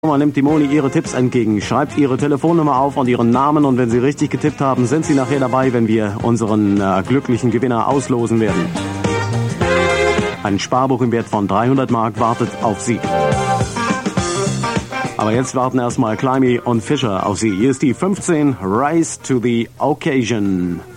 Nimmt die Moni Ihre Tipps entgegen, schreibt Ihre Telefonnummer auf und Ihren Namen und wenn Sie richtig getippt haben, sind Sie nachher dabei, wenn wir unseren glücklichen Gewinner auslosen werden. Ein Sparbuch im Wert von 300 Mark wartet auf Sie. Aber jetzt warten erstmal Climby und Fischer auf Sie. Hier ist die 15, Rise to the Occasion.